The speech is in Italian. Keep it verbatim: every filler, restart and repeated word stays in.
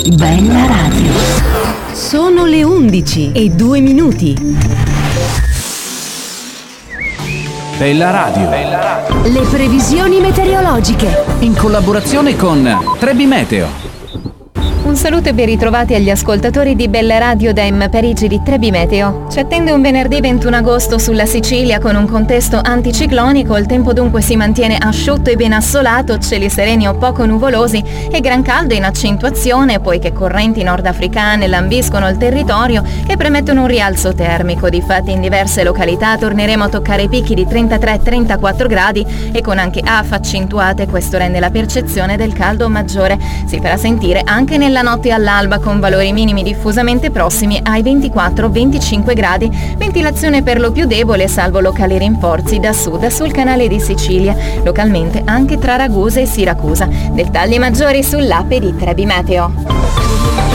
Bella Radio. Sono le undici e due minuti. Bella Radio. Bella Radio. Le previsioni meteorologiche. In collaborazione con Trebi Meteo. Un saluto e ben ritrovati agli ascoltatori di Bella Radio da M Parigi di Trebi Meteo. Ci attende un venerdì ventuno agosto sulla Sicilia con un contesto anticiclonico, il tempo dunque si mantiene asciutto e ben assolato, cieli sereni o poco nuvolosi e gran caldo in accentuazione poiché correnti nordafricane lambiscono il territorio e premettono un rialzo termico. Difatti in diverse località torneremo a toccare i picchi di trentatré trentaquattro gradi e con anche afa accentuate, questo rende la percezione del caldo maggiore. Si farà sentire anche nella notte all'alba con valori minimi diffusamente prossimi ai ventiquattro venticinque gradi, ventilazione per lo più debole salvo locali rinforzi da sud sul canale di Sicilia, localmente anche tra Ragusa e Siracusa. Dettagli maggiori sull'app di Trebi Meteo.